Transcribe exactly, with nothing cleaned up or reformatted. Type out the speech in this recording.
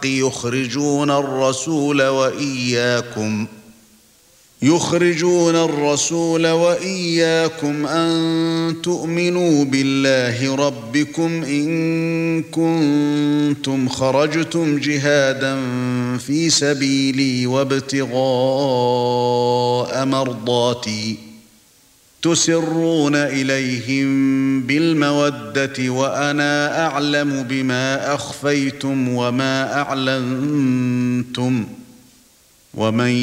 يخرجون الرسول وإياكم يخرجون الرسول وإياكم أن تؤمنوا بالله ربكم إن كنتم خرجتم جهادا في سبيلي وابتغاء مرضاتي تسرون إليهم بالمودة وأنا أعلم بما أخفيتم وما أعلنتم ومن